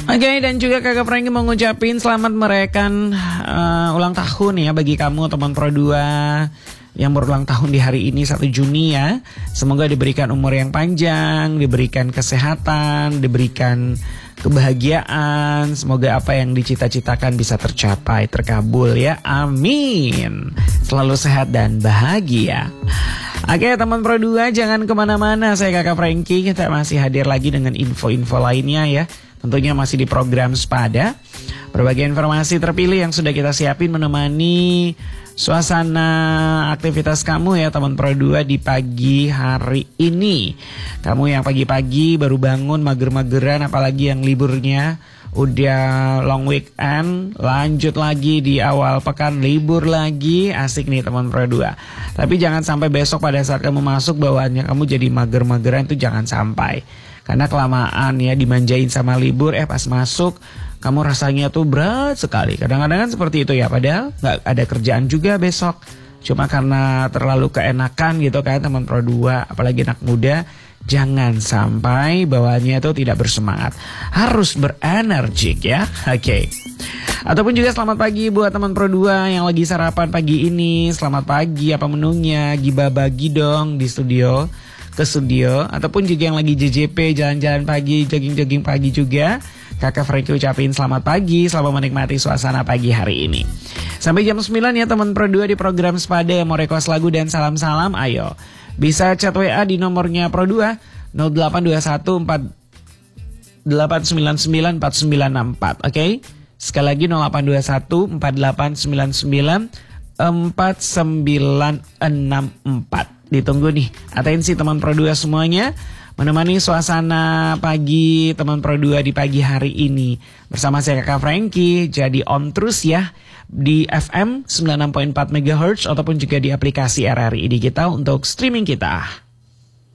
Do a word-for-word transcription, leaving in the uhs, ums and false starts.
Oke, okay, dan juga Kakak Franky mau ngucapin selamat merayakan uh, ulang tahun ya bagi kamu teman Pro dua yang berulang tahun di hari ini satu Juni ya. Semoga diberikan umur yang panjang, diberikan kesehatan, diberikan kebahagiaan. Semoga apa yang dicita-citakan bisa tercapai, terkabul ya. Amin. Selalu sehat dan bahagia. Oke teman Pro dua, jangan kemana-mana. Saya Kakak Franky, kita masih hadir lagi dengan info-info lainnya ya. Tentunya masih di program Sepada. Berbagai informasi terpilih yang sudah kita siapin menemani suasana aktivitas kamu ya teman Pro dua di pagi hari ini. Kamu yang pagi-pagi baru bangun mager-mageran, apalagi yang liburnya udah long weekend, lanjut lagi di awal pekan libur lagi, asik nih teman Pro dua. Tapi jangan sampai besok pada saat kamu masuk bawaannya kamu jadi mager-mageran, itu jangan sampai. Karena kelamaan ya dimanjain sama libur, eh pas masuk kamu rasanya tuh berat sekali. Kadang-kadang kan seperti itu ya, padahal gak ada kerjaan juga besok. Cuma karena terlalu keenakan gitu kan teman Pro dua, apalagi anak muda. Jangan sampai bawaannya tuh tidak bersemangat. Harus berenergik ya, oke okay. Ataupun juga selamat pagi buat teman Pro dua yang lagi sarapan pagi ini. Selamat pagi, apa menunya? Giba bagi dong di studio, ke studio. Ataupun juga yang lagi J J P, jalan-jalan pagi, jogging-jogging pagi juga. Kakak Franky ucapin selamat pagi, selamat menikmati suasana pagi hari ini. Sampai jam sembilan ya teman Pro dua di program Sepada. Yang mau request lagu dan salam-salam, ayo. Bisa chat W A di nomornya Pro dua nol delapan dua satu empat delapan sembilan sembilan empat sembilan enam empat. Oke okay? Sekali lagi nol delapan dua satu empat delapan sembilan sembilan empat sembilan enam empat. Ditunggu nih. Atensi teman Pro dua semuanya, menemani suasana pagi teman Pro dua di pagi hari ini. Bersama saya Kakak Franky. Jadi on terus ya di F M sembilan puluh enam koma empat megahertz ataupun juga di aplikasi R R I Digital untuk streaming kita.